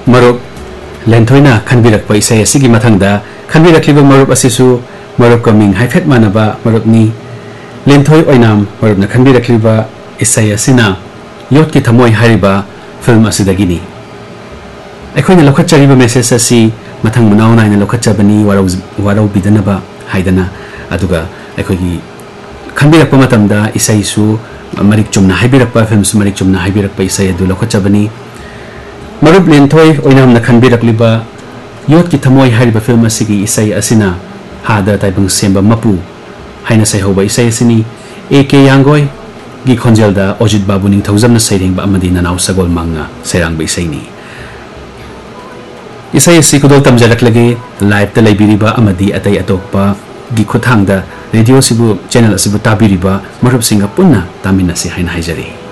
मरुप लेंथोइना खनबिरकपा इसाई असिगी मथंगदा खनबिरकलिबा मरुप असिसु मरुप कमिंग हाइफेट मानबा मरुपनी लेंथोइ ओइनाम मरुपना खनबिरकलिबा इसाई असिना योट की थमोय हारिबा फिल्म असिदगिनी अखोइना लखचरिबा मेसेज असि मथंग मुनाव नाइना लखचबनी वाराव बिदनबा हाइदना अदुगा अखोइगी खनबिरकपा मतमदा इसाईसु मरिक चुमना हाइबिरकपा फिल्म सु मरिक चुमना हाइबिरकपा इसाई अदु लखचबनी मरुप लेंथोइ ओइनामना खनबिरकलिबा योट की थमोय हारिबा फिल्म असिगी इसाई असिना हादा ताइबंग सेंबा मपु हाइना साइहोबा इसाई असिनी एके यांगोय गी खोंजेलदा ओजित बाबू निंगथौजमना सैरेंबा अमदी ननाव सगोल मांगना सैरांगबा इसाईनी इसाई असि खुदोल तमजरकलगे लाइव ता लेबिरिबा अमदी अतै अतोपा गी खुथांगदा रेडियो सिबु चैनल सिबु ताबिरिबा मरुप सिंगा पुन्ना तामिनसी हाइना हाइजरी।